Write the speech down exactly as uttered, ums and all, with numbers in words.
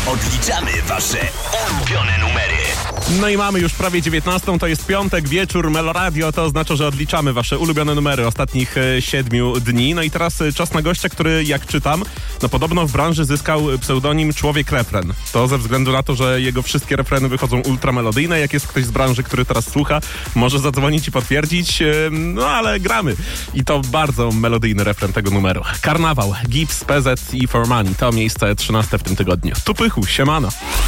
Odliczamy wasze ulubione numery. No i mamy już prawie dziewiętnastą, to jest piątek, wieczór, Meloradio, to oznacza, że odliczamy wasze ulubione numery ostatnich e, siedmiu dni. No i teraz e, czas na gościa, który, jak czytam, no podobno w branży zyskał pseudonim Człowiek Refren. To ze względu na to, że jego wszystkie refreny wychodzą ultramelodyjne. Jak jest ktoś z branży, który teraz słucha, może zadzwonić i potwierdzić, e, no ale gramy. I to bardzo melodyjny refren tego numeru. Karnawał, Gibbs, P Z i For Money. To miejsce trzynaste w tym tygodniu. Tu Pychu, siemano.